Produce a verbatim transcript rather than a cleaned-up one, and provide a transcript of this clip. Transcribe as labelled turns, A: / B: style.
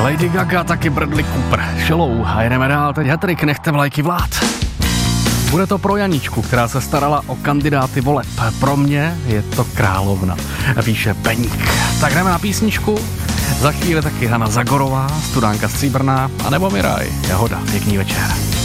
A: Lady Gaga, taky Bradley Cooper, Shallow a jdeme dál, teď hatrik, nechte vlajky vlád. Bude to pro Janičku, která se starala o kandidáty voleb. Pro mě je to královna, píše Beník. Tak jdeme na písničku. Za chvíli taky Hana Zagorová, Studánka Stříbrná, a nebo Miraj, Jahoda. Pěkný večer.